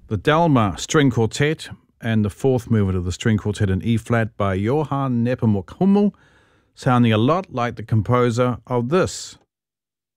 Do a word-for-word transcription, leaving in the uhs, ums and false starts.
the Dalma String Quartet and the fourth movement of the String Quartet in E-flat by Johann Nepomuk Hummel, sounding a lot like the composer of this.